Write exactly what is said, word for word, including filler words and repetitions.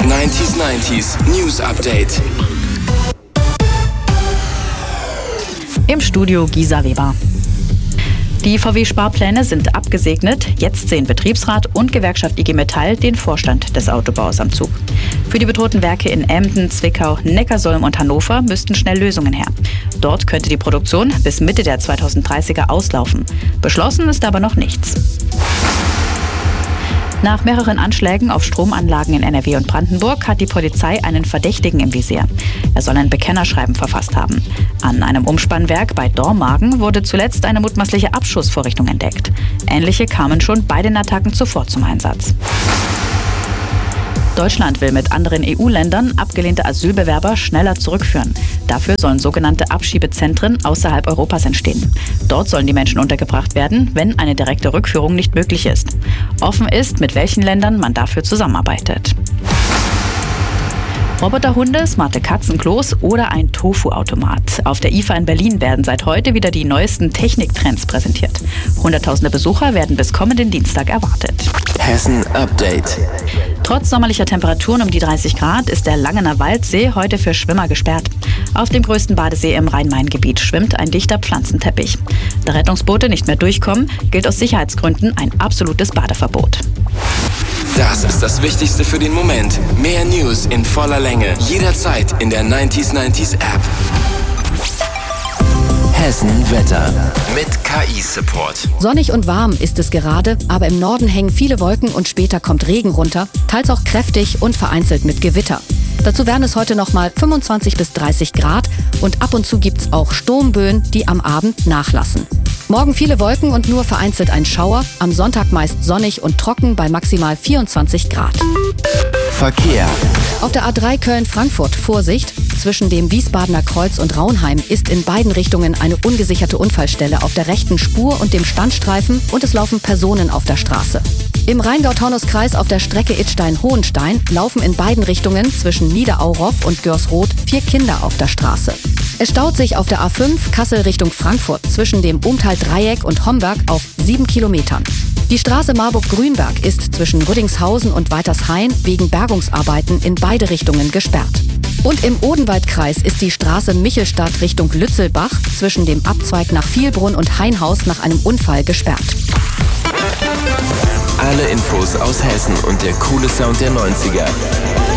neunzig neunzig News Update. Im Studio Gisa Weber. Die V W-Sparpläne sind abgesegnet. Jetzt sehen Betriebsrat und Gewerkschaft I G Metall den Vorstand des Autobaus am Zug. Für die bedrohten Werke in Emden, Zwickau, Neckarsulm und Hannover müssten schnell Lösungen her. Dort könnte die Produktion bis Mitte der zweitausenddreißiger auslaufen. Beschlossen ist aber noch nichts. Nach mehreren Anschlägen auf Stromanlagen in N R W und Brandenburg hat die Polizei einen Verdächtigen im Visier. Er soll ein Bekennerschreiben verfasst haben. An einem Umspannwerk bei Dormagen wurde zuletzt eine mutmaßliche Abschussvorrichtung entdeckt. Ähnliche kamen schon bei den Attacken zuvor zum Einsatz. Deutschland will mit anderen E U-Ländern abgelehnte Asylbewerber schneller zurückführen. Dafür sollen sogenannte Abschiebezentren außerhalb Europas entstehen. Dort sollen die Menschen untergebracht werden, wenn eine direkte Rückführung nicht möglich ist. Offen ist, mit welchen Ländern man dafür zusammenarbeitet. Roboterhunde, smarte Katzenklos oder ein Tofu-Automat. Auf der I F A in Berlin werden seit heute wieder die neuesten Techniktrends präsentiert. Hunderttausende Besucher werden bis kommenden Dienstag erwartet. Hessen Update. Trotz sommerlicher Temperaturen um die dreißig Grad ist der Langener Waldsee heute für Schwimmer gesperrt. Auf dem größten Badesee im Rhein-Main-Gebiet schwimmt ein dichter Pflanzenteppich. Da Rettungsboote nicht mehr durchkommen, gilt aus Sicherheitsgründen ein absolutes Badeverbot. Das ist das Wichtigste für den Moment. Mehr News in voller Länge. Jederzeit in der neunzig neunzig App. Hessen Wetter mit K I-Support. Sonnig und warm ist es gerade, aber im Norden hängen viele Wolken und später kommt Regen runter, teils auch kräftig und vereinzelt mit Gewitter. Dazu werden es heute nochmal fünfundzwanzig bis dreißig Grad und ab und zu gibt's auch Sturmböen, die am Abend nachlassen. Morgen viele Wolken und nur vereinzelt ein Schauer, am Sonntag meist sonnig und trocken bei maximal vierundzwanzig Grad. Verkehr. Auf der A drei Köln-Frankfurt Vorsicht. Zwischen dem Wiesbadener Kreuz und Raunheim ist in beiden Richtungen eine ungesicherte Unfallstelle auf der rechten Spur und dem Standstreifen und es laufen Personen auf der Straße. Im Rheingau-Taunus-Kreis auf der Strecke Idstein-Hohenstein laufen in beiden Richtungen zwischen Niederauroff und Görsroth vier Kinder auf der Straße. Es staut sich auf der A fünf Kassel Richtung Frankfurt zwischen dem Umtal-Dreieck und Homberg auf sieben Kilometern. Die Straße Marburg-Grünberg ist zwischen Rüddingshausen und Weitershain wegen Bergungsarbeiten in beide Richtungen gesperrt. Und im Odenwaldkreis ist die Straße Michelstadt Richtung Lützelbach zwischen dem Abzweig nach Vielbrunn und Hainhaus nach einem Unfall gesperrt. Alle Infos aus Hessen und der coole Sound der neunziger.